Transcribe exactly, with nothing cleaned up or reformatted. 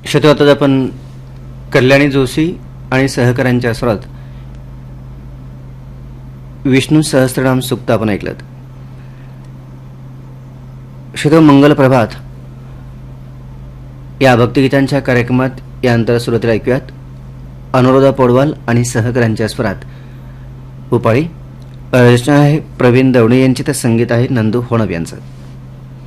शतवतात आपण कल्याणी जोशी आणि सहकाऱ्यांच्या स्वरात विष्णू सहस्त्रनाम सुक्त आपण ऐकलं. श्रोतो मंगल प्रभात या भक्तिगीतांच्या कार्यक्रमात यानंतर सुरुवातीला ऐकूयात अनुराधा पौडवाल आणि सहकाऱ्यांच्या स्वरात भूपाळी. रचना आहे प्रवीण दवणे यांची, तर संगीत आहे नंदू होणब यांचं.